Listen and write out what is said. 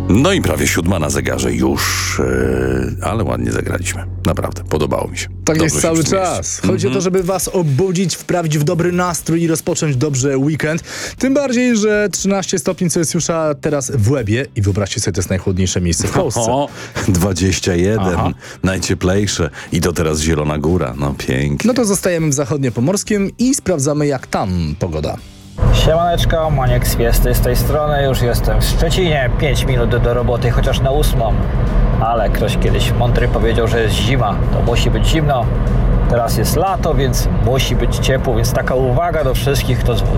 No i prawie 7 na zegarze już, ale ładnie zagraliśmy. Naprawdę, podobało mi się. Tak Dobrze jest się cały czujesz. czas. Chodzi o to, żeby was obudzić, wprawić w dobry nastrój i rozpocząć dobrze weekend. Tym bardziej, że 13 stopni Celsjusza teraz w Łebie i wyobraźcie sobie, to jest najchłodniejsze miejsce w Polsce. O, 21, Aha. najcieplejsze. I to teraz Zielona Góra, no pięknie. No to zostajemy w Zachodniopomorskim i sprawdzamy, jak tam pogoda. Siemaneczko, Maniek z Fiesty z tej strony, już jestem w Szczecinie, 5 minut do roboty, chociaż na 8, ale ktoś kiedyś mądry powiedział, że jest zima, to musi być zimno, teraz jest lato, więc musi być ciepło, więc taka uwaga do wszystkich, kto